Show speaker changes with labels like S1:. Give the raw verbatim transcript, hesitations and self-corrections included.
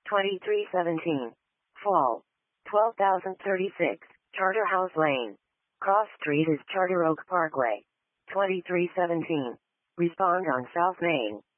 S1: twenty-three seventeen. Fall. twelve thousand thirty-six, Charterhouse Lane. Cross Street is Charter Oak Parkway. twenty-three seventeen. Respond on South Main.